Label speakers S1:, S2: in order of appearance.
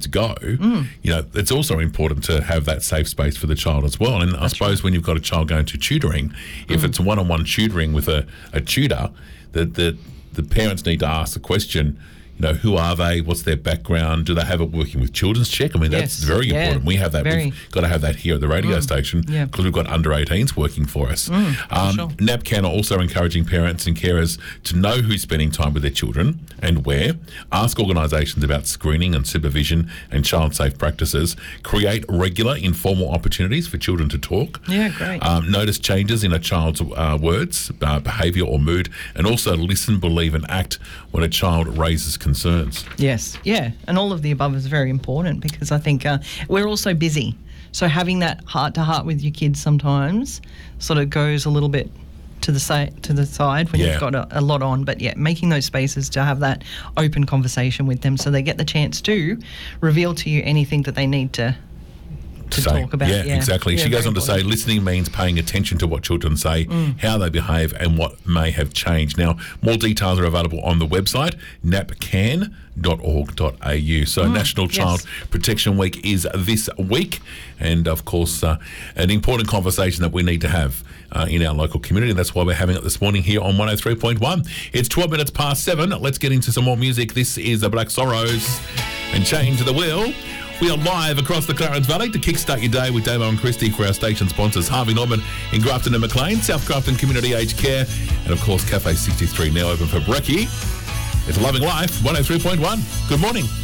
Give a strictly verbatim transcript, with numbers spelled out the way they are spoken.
S1: kids go, mm. you know, it's also important to have that safe space for the child as well. And That's I suppose right. when you've got a child going to tutoring, if mm. it's a one-on-one tutoring with a, a tutor, that the, the parents need to ask the question, you know, who are they? What's their background? Do they have it working with Children's Check? I mean, that's yes. very
S2: yeah.
S1: important. We have that.
S2: Very.
S1: We've got to have that here at the radio mm. station because
S2: yeah.
S1: we've got under eighteens working for us.
S2: Mm,
S1: um,
S2: sure.
S1: NAPCAN are also encouraging parents and carers to know who's spending time with their children and where, ask organisations about screening and supervision and child-safe practices, create regular informal opportunities for children to talk.
S2: Yeah, great.
S1: Um, notice changes in a child's uh, words, uh, behaviour or mood, and also listen, believe and act when a child raises concerns.
S2: Yes, yeah, and all of the above is very important because I think uh, we're also busy. So having that heart-to-heart with your kids sometimes sort of goes a little bit to the si- to the side when
S1: yeah.
S2: you've got a, a lot on. But yeah, making those spaces to have that open conversation with them so they get the chance to reveal to you anything that they need to to
S1: say.
S2: talk about.
S1: Yeah,
S2: yeah.
S1: exactly.
S2: Yeah,
S1: she goes on
S2: important.
S1: to say listening means paying attention to what children say, mm. how they behave and what may have changed. Now, more details are available on the website, napcan dot org dot a u. So mm, National Child
S2: yes.
S1: Protection Week is this week, and of course uh, an important conversation that we need to have uh, in our local community. That's why we're having it this morning here on one oh three point one. It's twelve minutes past seven. Let's get into some more music. This is the Black Sorrows and Change the Wheel. We are live across the Clarence Valley to kickstart your day with Damo and Christie for our station sponsors, Harvey Norman in Grafton and Maclean, South Grafton Community Aged Care, and of course Cafe sixty-three now open for brekkie. It's Loving Life, one oh three point one. Good morning.